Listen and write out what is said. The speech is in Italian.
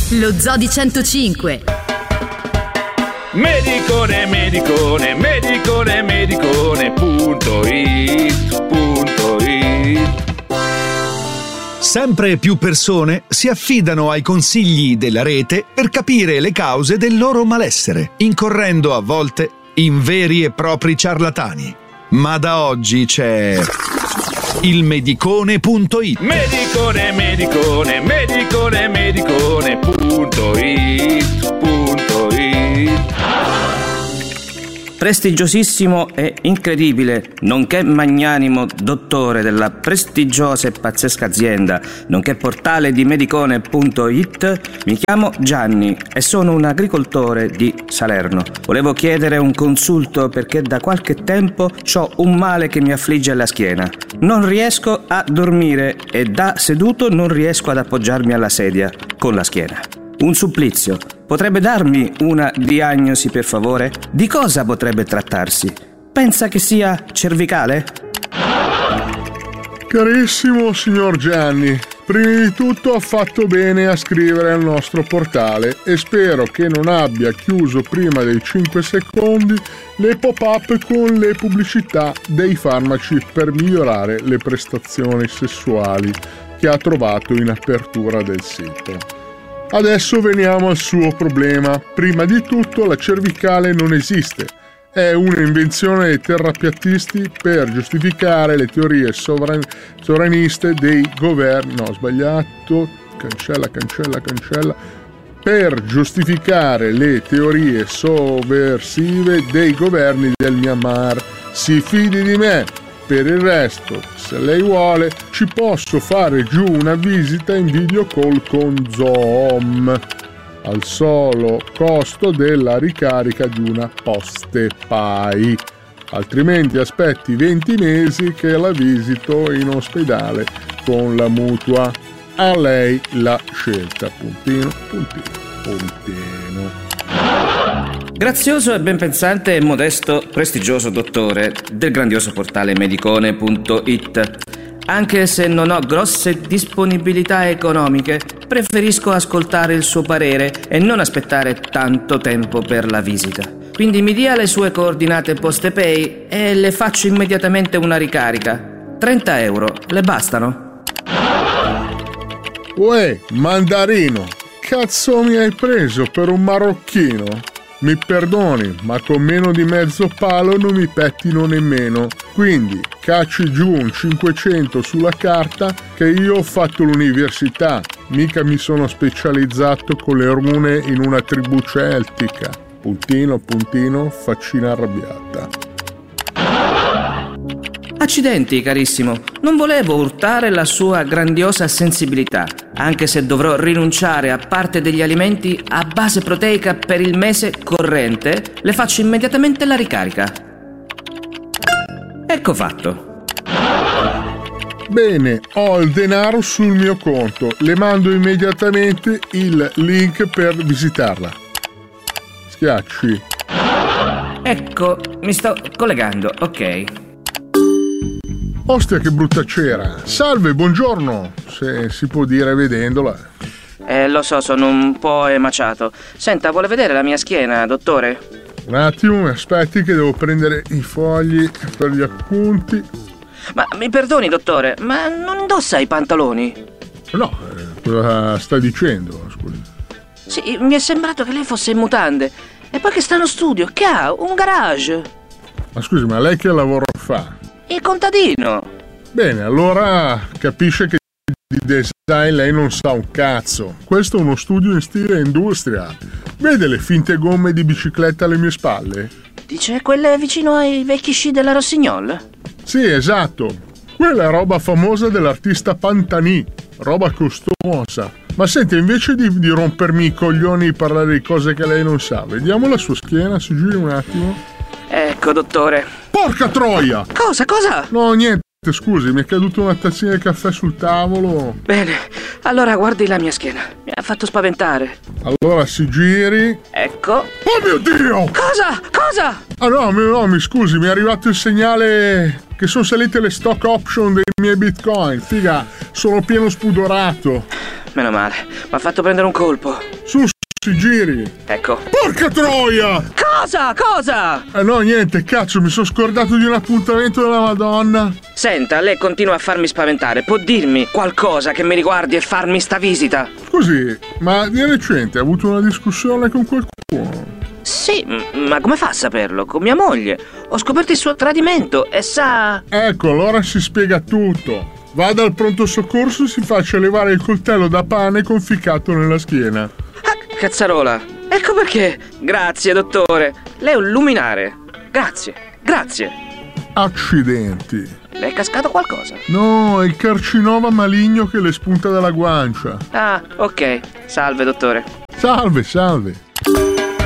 Lo Zoo di 105. Medicone.it. Sempre più persone si affidano ai consigli della rete per capire le cause del loro malessere, incorrendo a volte in veri e propri ciarlatani. Ma da oggi c'è il Medicone.it. Medicone.it. Prestigiosissimo e incredibile, nonché magnanimo dottore della prestigiosa e pazzesca azienda, nonché portale di Medicone.it, mi chiamo Gianni e sono un agricoltore di Salerno. Volevo chiedere un consulto perché da qualche tempo ho un male che mi affligge alla schiena. Non riesco a dormire e da seduto non riesco ad appoggiarmi alla sedia con la schiena. Un supplizio. Potrebbe darmi una diagnosi, per favore? Di cosa potrebbe trattarsi? Pensa che sia cervicale? Carissimo signor Gianni, prima di tutto ha fatto bene a scrivere al nostro portale e spero che non abbia chiuso prima dei 5 secondi le pop-up con le pubblicità dei farmaci per migliorare le prestazioni sessuali che ha trovato in apertura del sito. Adesso veniamo al suo problema. Prima di tutto la cervicale non esiste. È un'invenzione dei terrapiattisti per giustificare le teorie sovraniste dei governi. No, ho sbagliato. Cancella. Per giustificare le teorie sovversive dei governi del Myanmar. Si fidi di me. Per il resto, se lei vuole, ci posso fare giù una visita in video call con Zoom al solo costo della ricarica di una PostePay. Altrimenti aspetti 20 mesi che la visito in ospedale con la mutua. A lei la scelta. Puntino. Grazioso e ben pensante e modesto prestigioso dottore del grandioso portale Medicone.it. Anche se non ho grosse disponibilità economiche, preferisco ascoltare il suo parere e non aspettare tanto tempo per la visita. Quindi mi dia le sue coordinate PostePay e le faccio immediatamente una ricarica. 30 euro, le bastano? Uè, mandarino, cazzo mi hai preso per un marocchino? Mi perdoni, ma con meno di mezzo palo non mi pettino nemmeno. Quindi cacci giù un 500 sulla carta che io ho fatto l'università. Mica mi sono specializzato con le rune in una tribù celtica. Puntino, faccina arrabbiata. Accidenti, carissimo. Non volevo urtare la sua grandiosa sensibilità, anche se dovrò rinunciare a parte degli alimenti a base proteica per il mese corrente, le faccio immediatamente la ricarica. Ecco fatto. Bene, ho il denaro sul mio conto. Le mando immediatamente il link per visitarla. Schiacci. Ecco, mi sto collegando, ok. Ostia, che brutta cera. Salve, buongiorno, se si può dire vedendola. Lo so, sono un po' emaciato. Senta, vuole vedere la mia schiena, dottore? Un attimo, mi aspetti che devo prendere i fogli per gli appunti. Ma mi perdoni, dottore, ma non indossa i pantaloni? No, cosa sta dicendo, scusi? Sì, mi è sembrato che lei fosse in mutande. E poi che strano studio, che ha un garage. Ma scusi, ma lei che lavoro fa? Il contadino. Bene, allora capisce che di design lei non sa un cazzo. Questo è uno studio in stile industria. Vede le finte gomme di bicicletta alle mie spalle? Dice quelle vicino ai vecchi sci della Rossignol? Sì, esatto. Quella è roba famosa dell'artista Pantani. Roba costosa. Ma senti, invece di rompermi i coglioni e parlare di cose che lei non sa, vediamo la sua schiena, si giri un attimo. Ecco, dottore. Porca troia! Cosa? No, niente, scusi, mi è caduta una tazzina di caffè sul tavolo. Bene, allora guardi la mia schiena. Mi ha fatto spaventare. Allora si giri. Ecco. Oh mio Dio! Cosa? Ah no, mi scusi, mi è arrivato il segnale che sono salite le stock option dei miei bitcoin. Figa, sono pieno spudorato. meno male. M'ha fatto prendere un colpo. Su, si giri. Ecco. Porca troia! Cosa? No, niente, cazzo, mi sono scordato di un appuntamento della Madonna. Senta, lei continua a farmi spaventare. Può dirmi qualcosa che mi riguardi e farmi sta visita? Scusi, ma di recente ha avuto una discussione con qualcuno? Sì, ma come fa a saperlo? Con mia moglie. Ho scoperto il suo tradimento e sa... Ecco, allora si spiega tutto. Vada al pronto soccorso e si faccia levare il coltello da pane conficcato nella schiena. Ah, cazzarola. Ecco perché. Grazie, dottore. Lei è un luminare. Grazie. Accidenti. Le è cascato qualcosa? No, è il carcinoma maligno che le spunta dalla guancia. Ah, ok. Salve, dottore. Salve.